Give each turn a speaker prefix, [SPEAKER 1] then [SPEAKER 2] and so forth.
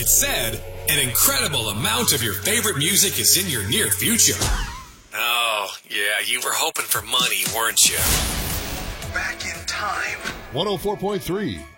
[SPEAKER 1] It said an incredible amount of your favorite music is in your near future. Oh, yeah, you were hoping for money, weren't you?
[SPEAKER 2] Back in time.
[SPEAKER 3] 104.3